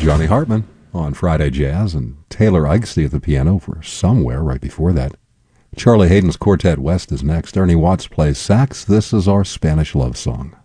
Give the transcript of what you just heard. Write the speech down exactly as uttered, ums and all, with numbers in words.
Johnny Hartman on Friday Jazz, and Taylor Eichsty at the piano for Somewhere right before that. Charlie Hayden's Quartet West is next. Ernie Watts plays sax. This is our Spanish love song.